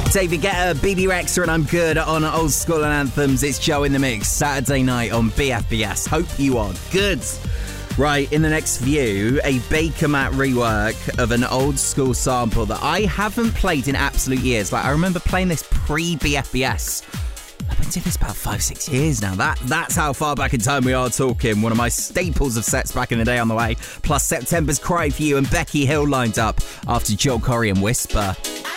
David Guetta, BB Rexha, and I'm good on Old School and Anthems. It's Joe in the Mix, Saturday night on BFBS. Hope you are good. Right, in the next view, a Baker Matt rework of an old school sample that I haven't played in absolute years. Like, I remember playing this pre-BFBS. I've been doing this about 5-6 years now. That's how far back in time we are talking. One of my staples of sets back in the day on the way. Plus September's Cry For You and Becky Hill lined up after Joel Corey and Whisper.